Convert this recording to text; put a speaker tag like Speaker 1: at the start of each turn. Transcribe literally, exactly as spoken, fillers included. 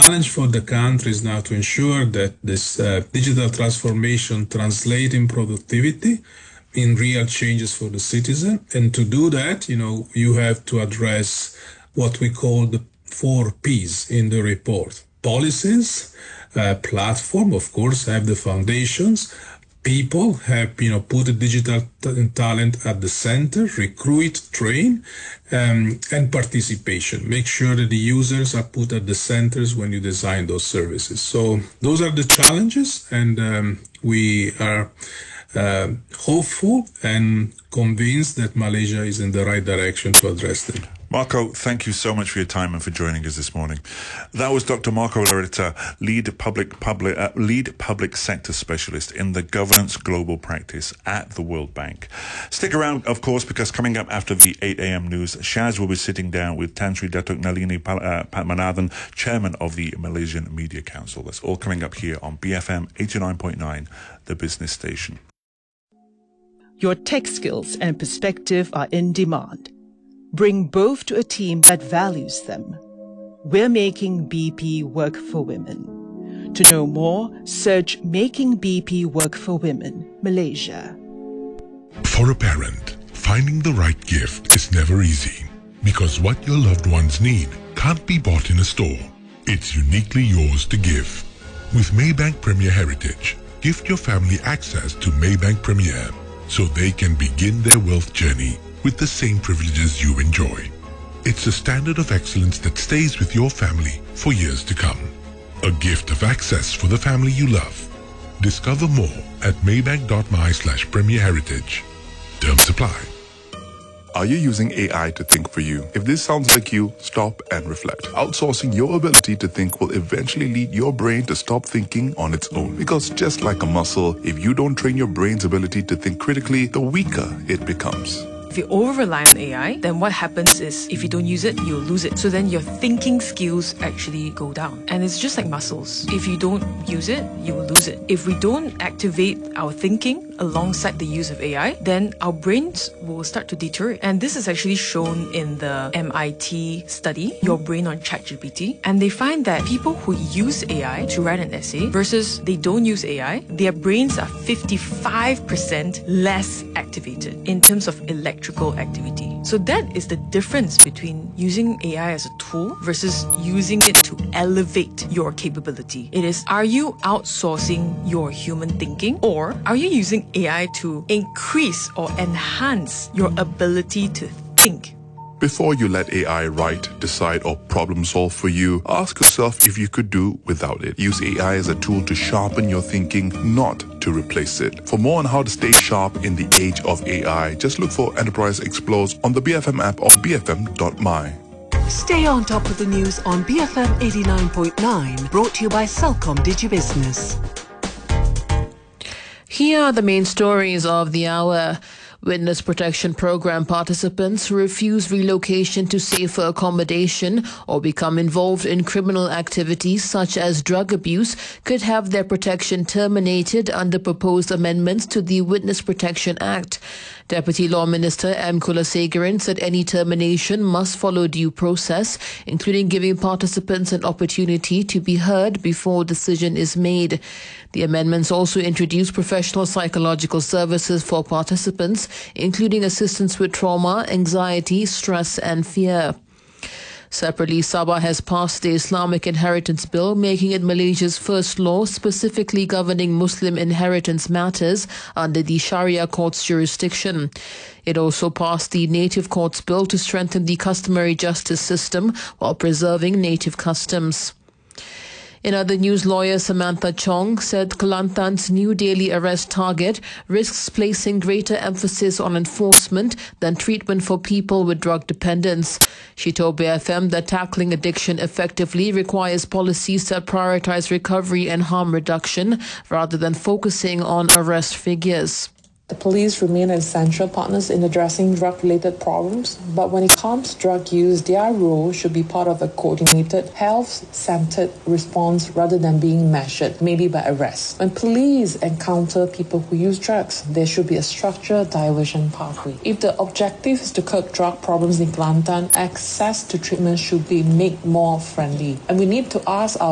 Speaker 1: challenge for the country is now to ensure that this uh, digital transformation translates in productivity, in real changes for the citizen. And to do that, you know, you have to address what we call the four P's in the report. Policies, uh, platform, of course, have the foundations. People have, you know, put the digital t- talent at the center, recruit, train, um, and participation. Make sure that the users are put at the centers when you design those services. So those are the challenges, and um, we are uh, hopeful and convinced that Malaysia is in the right direction to address them.
Speaker 2: Marco, thank you so much for your time and for joining us this morning. That was Doctor Marco Larita, lead public public uh, lead public sector specialist in the governance global practice at the World Bank. Stick around, of course, because coming up after the eight a.m. news, Shaz will be sitting down with Tan Sri Datuk Nalini uh, Padmanathan, chairman of the Malaysian Media Council. That's all coming up here on B F M eighty-nine point nine, the business station.
Speaker 3: Your tech skills and perspective are in demand. Bring both to a team that values them. We're making B P work for women. To know more, search Making B P Work for Women, Malaysia.
Speaker 4: For a parent, finding the right gift is never easy, because what your loved ones need can't be bought in a store. It's uniquely yours to give. With Maybank Premier Heritage, gift your family access to Maybank Premier so they can begin their wealth journey with the same privileges you enjoy. It's a standard of excellence that stays with your family for years to come. A gift of access for the family you love. Discover more at maybank.my slash premier heritage. Terms apply.
Speaker 5: Are you using A I to think for you? If this sounds like you, stop and reflect. Outsourcing your ability to think will eventually lead your brain to stop thinking on its own. Because just like a muscle, if you don't train your brain's ability to think critically, the weaker it becomes.
Speaker 6: If you over-rely on A I, then what happens is if you don't use it, you'll lose it. So then your thinking skills actually go down. And it's just like muscles. If you don't use it, you will lose it. If we don't activate our thinking alongside the use of A I, then our brains will start to deteriorate. And this is actually shown in the M I T study, Your Brain on ChatGPT. And they find that people who use A I to write an essay versus they don't use A I, their brains are fifty-five percent less activated in terms of electrical activity. So that is the difference between using A I as a tool versus using it to elevate your capability. It is, are you outsourcing your human thinking, or are you using A I to increase or enhance your ability to think?
Speaker 5: Before you let A I write, decide, or problem solve for you, ask yourself if you could do without it. Use A I as a tool to sharpen your thinking, not to replace it. For more on how to stay sharp in the age of A I, just look for Enterprise Explodes on the B F M app or b f m dot m y.
Speaker 7: Stay on top of the news on B F M eighty-nine point nine, brought to you by Celcom DigiBusiness.
Speaker 8: Here are the main stories of the hour. Witness Protection Program participants who refuse relocation to safer accommodation or become involved in criminal activities such as drug abuse could have their protection terminated under proposed amendments to the Witness Protection Act. Deputy Law Minister M. Kulasegaran said any termination must follow due process, including giving participants an opportunity to be heard before a decision is made. The amendments also introduce professional psychological services for participants, including assistance with trauma, anxiety, stress and fear. Separately, Sabah has passed the Islamic Inheritance Bill, making it Malaysia's first law specifically governing Muslim inheritance matters under the Sharia court's jurisdiction. It also passed the Native Courts Bill to strengthen the customary justice system while preserving native customs. In other news, lawyer Samantha Chong said Kelantan's new daily arrest target risks placing greater emphasis on enforcement than treatment for people with drug dependence. She told B F M that tackling addiction effectively requires policies that prioritize recovery and harm reduction rather than focusing on arrest figures.
Speaker 9: The police remain essential partners in addressing drug-related problems, but when it comes to drug use, their role should be part of a coordinated, health-centered response rather than being measured, maybe by arrest. When police encounter people who use drugs, there should be a structured diversion pathway. If the objective is to curb drug problems in Kelantan, access to treatment should be made more friendly. And we need to ask our